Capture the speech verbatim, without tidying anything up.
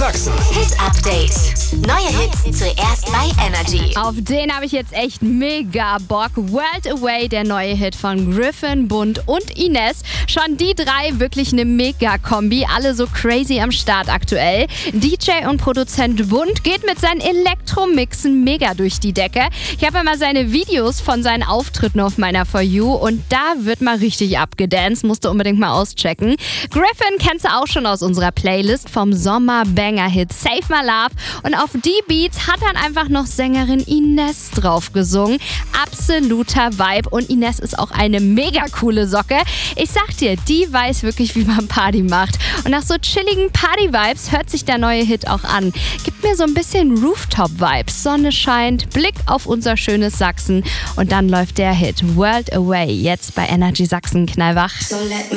Sachsen. Hit Update. Neue Hits zuerst bei Energy. Auf den habe ich jetzt echt mega Bock. World Away, der neue Hit von Gryffin, Bund und Ines. Schon die drei wirklich eine Mega-Kombi. Alle so crazy am Start aktuell. D J und Produzent Bund geht mit seinen Elektromixen mega durch die Decke. Ich habe mal seine Videos von seinen Auftritten auf meiner For You und da wird mal richtig abgedanced. Musst du unbedingt mal auschecken. Gryffin kennst du auch schon aus unserer Playlist vom Sommer-Banger-Hit Save My Love. Und auf die Beats hat dann einfach noch Sängerin Ines drauf gesungen. Absoluter Vibe. Und Ines ist auch eine mega coole Socke. Ich sag dir, die weiß wirklich, wie man Party macht. Und nach so chilligen Party-Vibes hört sich der neue Hit auch an. Gibt mir so ein bisschen Rooftop-Vibes. Sonne scheint, Blick auf unser schönes Sachsen. Und dann läuft der Hit World Away jetzt bei Energy Sachsen knallwach. So let me